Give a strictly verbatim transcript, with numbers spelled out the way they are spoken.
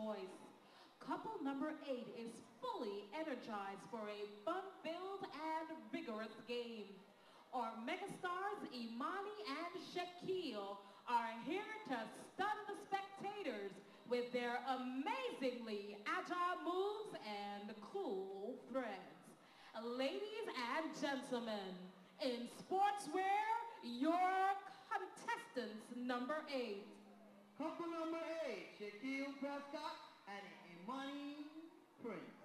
choice. Couple number eight is fully energized for a fun-filled and vigorous game. Our megastars Imani and Shaquille are here to stun the spectators with their amazingly agile moves and cool threads. Ladies and gentlemen, in sportswear, your contestants number eight. Couple number eight, Shaquille Prescott and Imani Prince.